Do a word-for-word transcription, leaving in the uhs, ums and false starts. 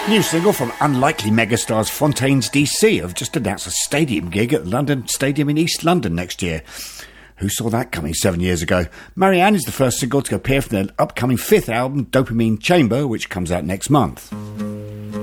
New single from unlikely megastars Fontaines D C have just announced a stadium gig at London Stadium in East London next year. Who saw that coming seven years ago? Marianne is the first single to appear from their upcoming fifth album, Dopamine Chamber, which comes out next month.